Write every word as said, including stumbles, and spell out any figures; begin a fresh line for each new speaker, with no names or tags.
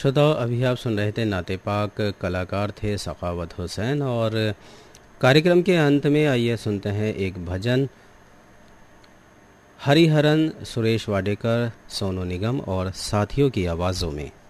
श्रोताओं, अभी आप सुन रहे थे नाते पाक, कलाकार थे सखावत हुसैन। और कार्यक्रम के अंत में आइए सुनते हैं एक भजन, हरिहरन, सुरेश वाडेकर, सोनू निगम और साथियों की आवाज़ों में।